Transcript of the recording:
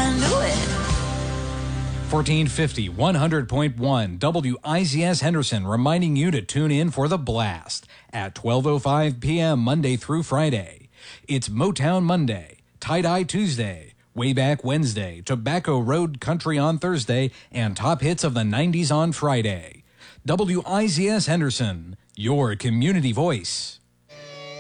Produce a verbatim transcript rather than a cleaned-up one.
I knew it. fourteen fifty, one hundred point one W I Z S Henderson reminding you to tune in for The Blast at twelve oh five p.m. Monday through Friday. It's Motown Monday, Tie-Dye Tuesday, Way Back Wednesday, Tobacco Road Country on Thursday, and Top Hits of the nineties on Friday. W I Z S Henderson, your community voice.